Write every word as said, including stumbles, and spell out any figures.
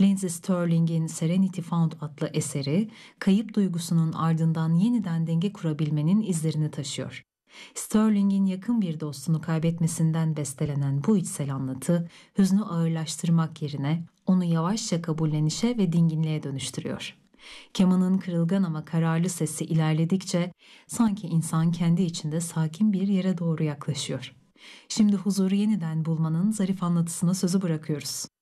Lindsey Stirling'in Serenity Found adlı eseri, kayıp duygusunun ardından yeniden denge kurabilmenin izlerini taşıyor. Sterling'in yakın bir dostunu kaybetmesinden bestelenen bu içsel anlatı, hüznü ağırlaştırmak yerine onu yavaşça kabullenişe ve dinginliğe dönüştürüyor. Kemanın kırılgan ama kararlı sesi ilerledikçe sanki insan kendi içinde sakin bir yere doğru yaklaşıyor. Şimdi huzuru yeniden bulmanın zarif anlatısına sözü bırakıyoruz.